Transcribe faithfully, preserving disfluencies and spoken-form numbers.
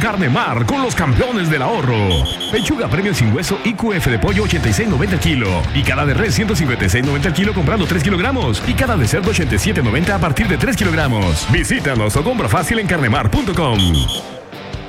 Carnemar con los campeones del ahorro. Pechuga premium sin hueso I Q F de pollo ochenta y seis noventa el kilo. Y cada de res ciento cincuenta y seis noventa el kilo comprando tres kilogramos. Y cada de cerdo ochenta y siete noventa a partir de tres kilogramos. Visítanos o compra fácil en carnemar punto com.